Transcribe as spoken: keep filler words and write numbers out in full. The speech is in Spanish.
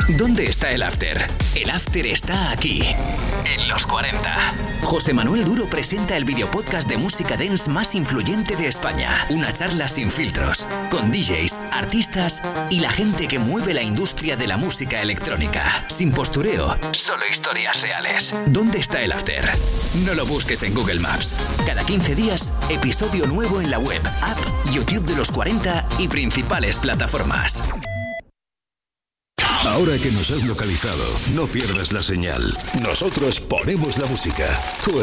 ¿Dónde está el after? El after está aquí, en los cuarenta. José Manuel Duro presenta el videopodcast de música dance más influyente de España. Una charla sin filtros, con D Js, artistas y la gente que mueve la industria de la música electrónica. Sin postureo, solo historias reales. ¿Dónde está el after? No lo busques en Google Maps. Cada quince días, episodio nuevo en la web, app, YouTube de los cuarenta y principales plataformas. Ahora que nos has localizado, no pierdas la señal. Nosotros ponemos la música. Tú